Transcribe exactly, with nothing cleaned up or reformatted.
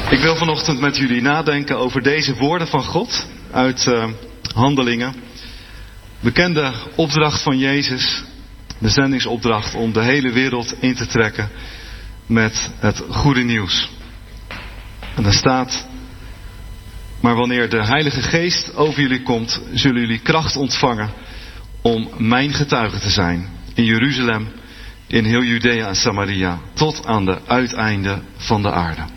Ik wil vanochtend met jullie nadenken over deze woorden van God uit uh, Handelingen. Bekende opdracht van Jezus, de zendingsopdracht om de hele wereld in te trekken met het goede nieuws. En daar staat: maar wanneer de Heilige Geest over jullie komt, zullen jullie kracht ontvangen om mijn getuige te zijn in Jeruzalem, in heel Judea en Samaria, tot aan de uiteinden van de aarde.